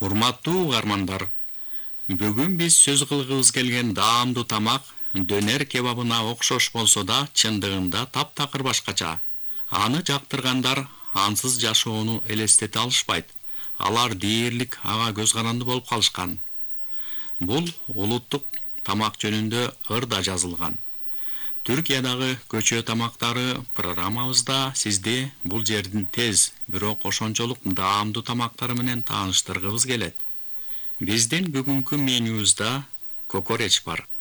Урматтуу угармандар, бүгүн биз сөз кылгыбыз келген даамдуу тамак дөнер кебабына окшош болсо да, чындыгында таптакыр башкача. Аны жактыргандар ансыз жашоону элестете алышпайт. Алар дээрлик ага көз каранды болуп калышкан. Бул улуттук тамак жөнүндө ырда жазылган. Түркиядагы көчө тамактары программабызда сизди бул жердин тез, бирок ошончолук даамдуу тамактары менен тааныштыргыбыз келет. Биздин бүгүнкү менюбузда кокореч бар.